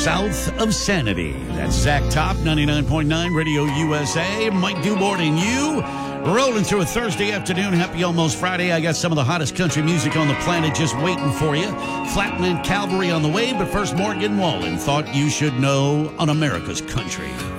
South of Sanity. That's Zach Top, 99.9 Radio USA. Might do more than you. Rolling through a Thursday afternoon. Happy almost Friday. I got some of the hottest country music on the planet just waiting for you. Flatland Cavalry on the way, but first Morgan Wallen. Thought you should know on America's Country.